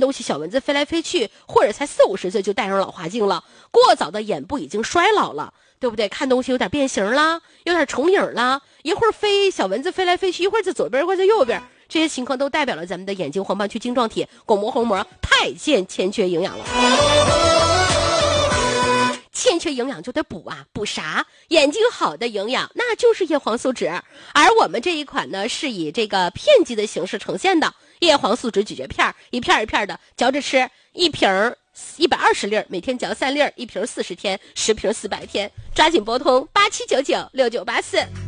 东西小蚊子飞来飞去，或者才40-50岁就戴上老花镜了，过早的眼部已经衰老了，对不对？看东西有点变形了，有点重影了，一会儿小蚊子飞来飞去，一会儿在左边，一会儿在右边，这些情况都代表了咱们的眼睛黄斑区晶状体、巩膜虹膜太监欠缺营养了。欠缺营养就得补啊，补啥？眼睛好的营养那就是叶黄素酯，而我们这一款呢是以这个片剂的形式呈现的叶黄素酯咀嚼片，一片一片的嚼着吃，一瓶120粒，每天嚼3粒，一瓶40天，10瓶400天，抓紧拨通87996984。